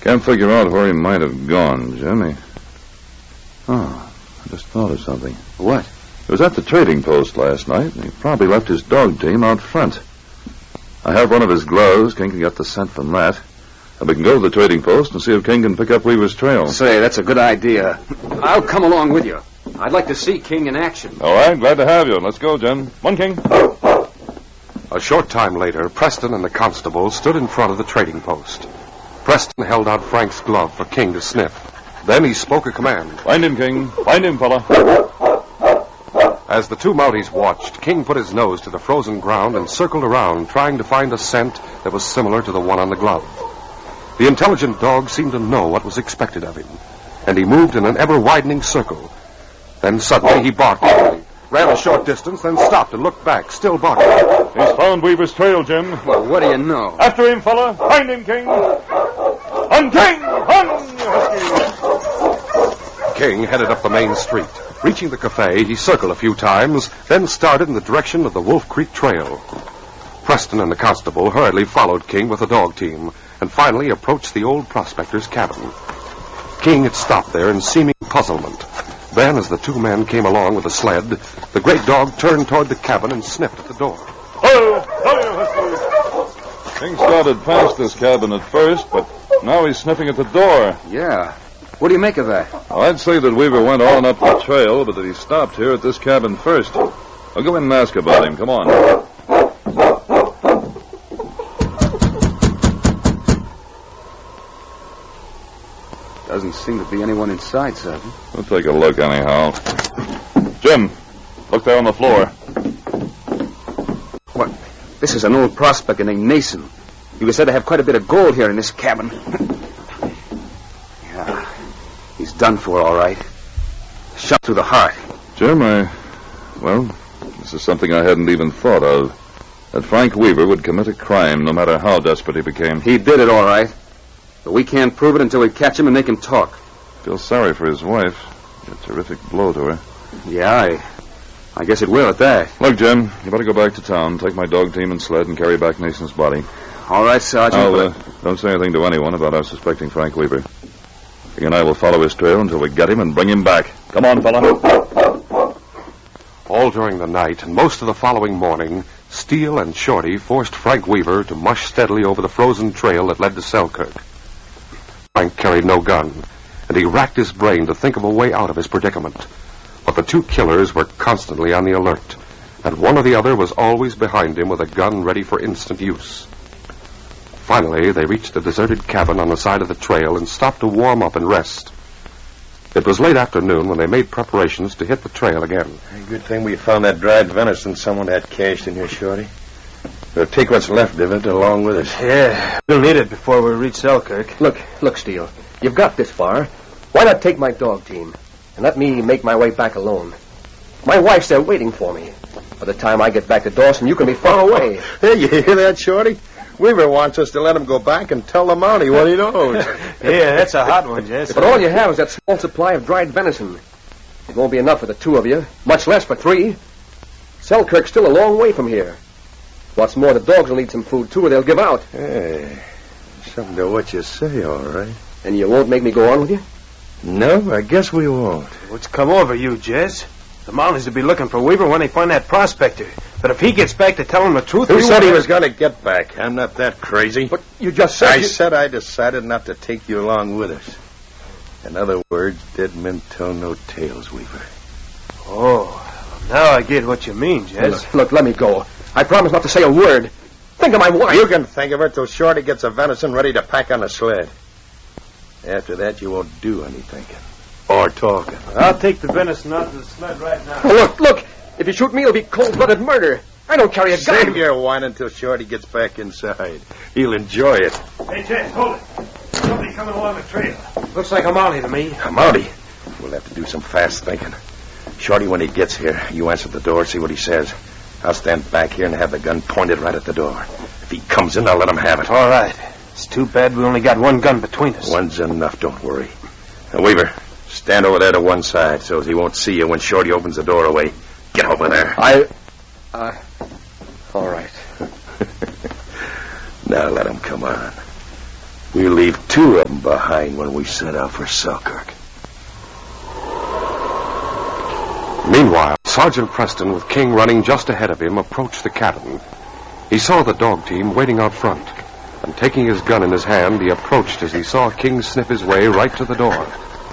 Can't figure out where he might have gone, Jimmy. Oh, I just thought of something. What? He was at the trading post last night, and he probably left his dog team out front. I have one of his gloves. King can get the scent from that. And we can go to the trading post and see if King can pick up Weaver's trail. Say, that's a good idea. I'll come along with you. I'd like to see King in action. All right, glad to have you. Let's go, Jim. One, King. A short time later, Preston and the constable stood in front of the trading post. Preston held out Frank's glove for King to sniff. Then he spoke a command. Find him, King. Find him, fella. As the two Mounties watched, King put his nose to the frozen ground and circled around, trying to find a scent that was similar to the one on the glove. The intelligent dog seemed to know what was expected of him, and he moved in an ever-widening circle. Then suddenly he barked loudly, ran a short distance, then stopped and looked back, still barking. He's found Weaver's trail, Jim. Well, what do you know? After him, fella. Find him, King. On, King! On, you husky! King headed up the main street. Reaching the cafe, he circled a few times, then started in the direction of the Wolf Creek Trail. Preston and the constable hurriedly followed King with the dog team, and finally approached the old prospector's cabin. King had stopped there in seeming puzzlement. Then, as the two men came along with the sled, the great dog turned toward the cabin and sniffed at the door. King started past this cabin at first, but now he's sniffing at the door. Yeah. What do you make of that? Well, I'd say that Weaver went on up the trail, but that he stopped here at this cabin first. I'll go in and ask about him. Come on. Doesn't seem to be anyone inside, Sergeant. We'll take a look anyhow. Jim, look there on the floor. What? This is an old prospector named Nason. He was said to have quite a bit of gold here in this cabin. Yeah, he's done for, all right. Shot through the heart. Jim, well, this is something I hadn't even thought of. That Frank Weaver would commit a crime no matter how desperate he became. He did it, all right. But we can't prove it until we catch him and make him talk. Feel sorry for his wife. A terrific blow to her. Yeah, I guess it will at that. Look, Jim, you better go back to town, take my dog team and sled, and carry back Nason's body. All right, Sergeant. Don't say anything to anyone about our suspecting Frank Weaver. King and I will follow his trail until we get him and bring him back. Come on, fella. All during the night and most of the following morning, Steele and Shorty forced Frank Weaver to mush steadily over the frozen trail that led to Selkirk. Frank carried no gun, and he racked his brain to think of a way out of his predicament. But the two killers were constantly on the alert, and one or the other was always behind him with a gun ready for instant use. Finally, they reached a deserted cabin on the side of the trail and stopped to warm up and rest. It was late afternoon when they made preparations to hit the trail again. Good thing we found that dried venison someone had cached in here, Shorty. We'll take what's left of it along with us. Yeah, we'll need it before we reach Selkirk. Look, Steele. You've got this far. Why not take my dog team and let me make my way back alone? My wife's there waiting for me. By the time I get back to Dawson, you can be far away. Hey, you hear that, Shorty? Weaver wants us to let him go back and tell the Mountie what he knows. Yeah, that's a hot one, Jess. But all you have is that small supply of dried venison. It won't be enough for the two of you, much less for three. Selkirk's still a long way from here. What's more, the dogs will need some food, too, or they'll give out. Hey, something to what you say, all right. And you won't make me go on with you? No, I guess we won't. What's come over you, Jess? The Mounties will be looking for Weaver when they find that prospector. But if he gets back to tell them the truth... Who said he was going to get back? I'm not that crazy. But you just said... I said I decided not to take you along with us. In other words, dead men tell no tales, Weaver. Oh, now I get what you mean, Jess. Look, let me go. I promise not to say a word. Think of my wife. You can think of it till Shorty gets a venison ready to pack on the sled. After that, you won't do any thinking. Or talking. I'll take the venison out to the sled right now. Oh, look. If you shoot me, it'll be cold-blooded murder. I don't carry a gun. Save your whining until Shorty gets back inside. He'll enjoy it. Hey, Jess, hold it. Somebody coming along the trail. Looks like a Mountie to me. A Mountie? We'll have to do some fast thinking. Shorty, when he gets here, you answer the door, see what he says. I'll stand back here and have the gun pointed right at the door. If he comes in, I'll let him have it. All right. It's too bad we only got one gun between us. One's enough, don't worry. Now, Weaver, stand over there to one side so he won't see you when Shorty opens the doorway. Get over there. All right. Now let him come on. We leave 2 of them behind when we set out for Selkirk. Meanwhile, Sergeant Preston, with King running just ahead of him, approached the cabin. He saw the dog team waiting out front, and taking his gun in his hand, he approached as he saw King sniff his way right to the door.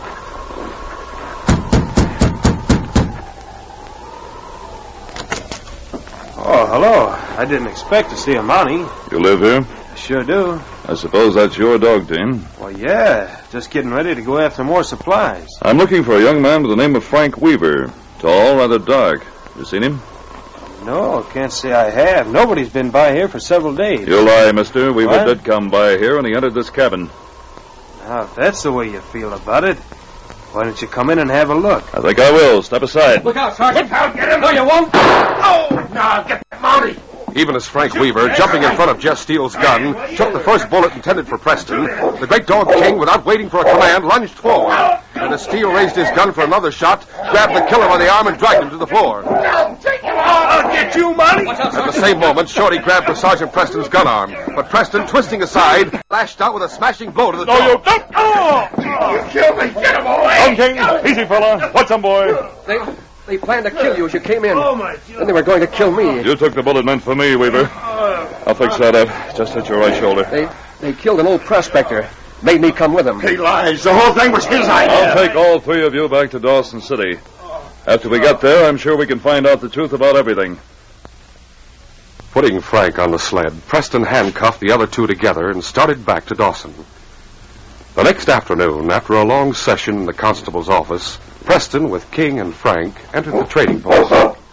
Oh, hello. I didn't expect to see a Mountie. You live here? I sure do. I suppose that's your dog team. Well, yeah. Just getting ready to go after more supplies. I'm looking for a young man with the name of Frank Weaver. Tall, rather dark. You seen him? No, can't say I have. Nobody's been by here for several days. You lie, mister. Weaver What? did come by here, and he entered this cabin. Now, if that's the way you feel about it, why don't you come in and have a look? I think I will. Step aside. Look out, Sergeant. I'll get him. No, you won't. Oh, now get that Mountie. Even as Frank Weaver, jumping in front of Jess Steele's gun, took the first bullet intended for Preston, the great dog King, without waiting for a command, lunged forward. And as Steele raised his gun for another shot, grabbed the killer by the arm and dragged him to the floor. I'll get you, Mountie. At the same moment, Shorty grabbed for Sergeant Preston's gun arm, but Preston, twisting aside, lashed out with a smashing blow to the jaw. You killed me. Get him away. King. Easy, fella. What's on, boy? They planned to kill you as you came in. Oh, my God. Then they were going to kill me. You took the bullet meant for me, Weaver. I'll fix that up. Just hit your right shoulder. They killed an old prospector. Made me come with them. He lies. The whole thing was his idea. I'll take all 3 of you back to Dawson City. After we get there, I'm sure we can find out the truth about everything. Putting Frank on the sled, Preston handcuffed the other 2 together and started back to Dawson. The next afternoon, after a long session in the constable's office, Preston, with King and Frank, entered the trading post.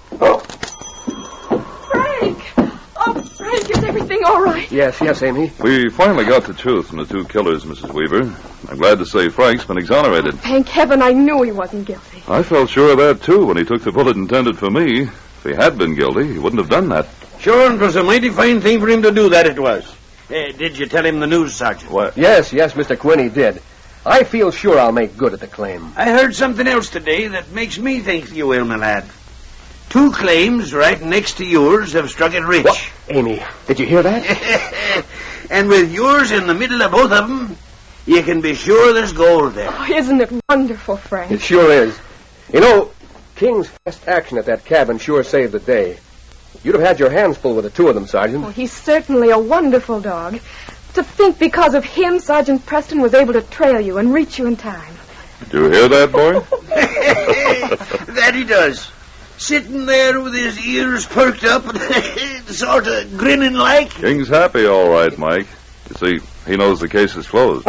Frank! Oh, Frank, is everything all right? Yes, Amy. We finally got the truth from the 2 killers, Mrs. Weaver. I'm glad to say Frank's been exonerated. Thank heaven I knew he wasn't guilty. I felt sure of that, too, when he took the bullet intended for me. If he had been guilty, he wouldn't have done that. Sure, it was a mighty fine thing for him to do, that it was. Did you tell him the news, Sergeant? What? Yes, Mr. Quinney did. I feel sure I'll make good at the claim. I heard something else today that makes me think you will, my lad. 2 claims right next to yours have struck it rich. What? Amy, did you hear that? And with yours in the middle of both of them, you can be sure there's gold there. Oh, isn't it wonderful, Frank? It sure is. You know, King's fast action at that cabin sure saved the day. You'd have had your hands full with the 2 of them, Sergeant. Oh, he's certainly a wonderful dog. To think because of him, Sergeant Preston was able to trail you and reach you in time. Did you hear that, boy? That he does. Sitting there with his ears perked up and sort of grinning like. King's happy, all right, Mike. You see, he knows the case is closed.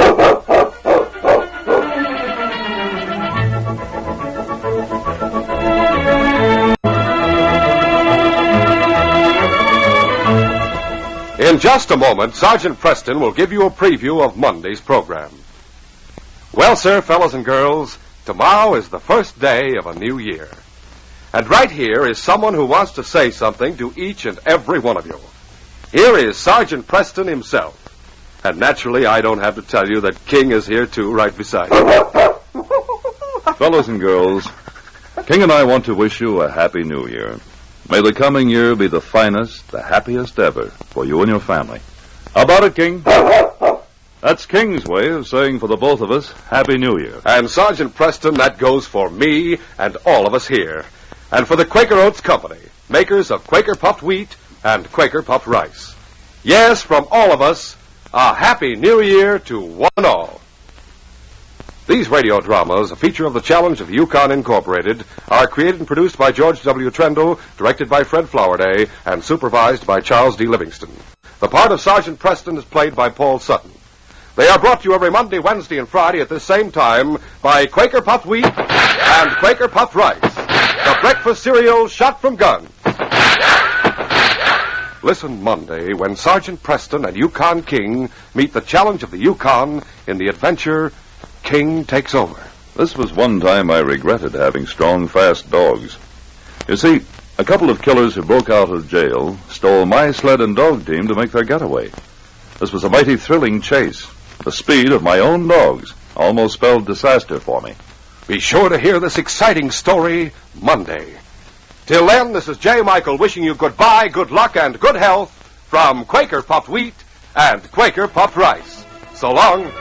In just a moment, Sergeant Preston will give you a preview of Monday's program. Well, sir, fellas and girls, tomorrow is the first day of a new year. And right here is someone who wants to say something to each and every one of you. Here is Sergeant Preston himself. And naturally, I don't have to tell you that King is here, too, right beside you. Fellows and girls, King and I want to wish you a happy new year. May the coming year be the finest, the happiest ever for you and your family. How about it, King? That's King's way of saying for the both of us, Happy New Year. And Sergeant Preston, that goes for me and all of us here. And for the Quaker Oats Company, makers of Quaker Puffed Wheat and Quaker Puffed Rice. Yes, from all of us, a Happy New Year to one and all. These radio dramas, a feature of the Challenge of the Yukon Incorporated, are created and produced by George W. Trendle, directed by Fred Flowerday, and supervised by Charles D. Livingston. The part of Sergeant Preston is played by Paul Sutton. They are brought to you every Monday, Wednesday, and Friday at this same time by Quaker Puffed Wheat and Quaker Puffed Rice, the breakfast cereal shot from guns. Listen Monday when Sergeant Preston and Yukon King meet the Challenge of the Yukon in the adventure King Takes Over. This was one time I regretted having strong, fast dogs. You see, a couple of killers who broke out of jail stole my sled and dog team to make their getaway. This was a mighty thrilling chase. The speed of my own dogs almost spelled disaster for me. Be sure to hear this exciting story Monday. Till then, this is J. Michael wishing you goodbye, good luck, and good health from Quaker Puffed Wheat and Quaker Puffed Rice. So long.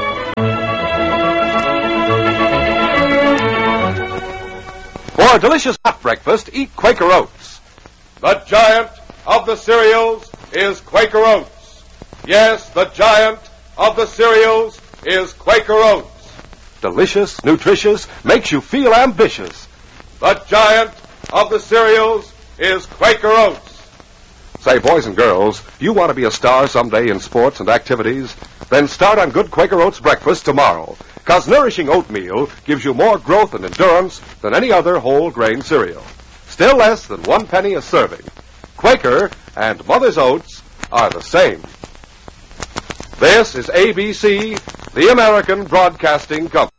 For a delicious hot breakfast, eat Quaker Oats. The giant of the cereals is Quaker Oats. Yes, the giant of the cereals is Quaker Oats. Delicious, nutritious, makes you feel ambitious. The giant of the cereals is Quaker Oats. Say, boys and girls, you want to be a star someday in sports and activities? Then start on good Quaker Oats breakfast tomorrow. Because nourishing oatmeal gives you more growth and endurance than any other whole grain cereal. Still less than 1 penny a serving. Quaker and Mother's Oats are the same. This is ABC, the American Broadcasting Company.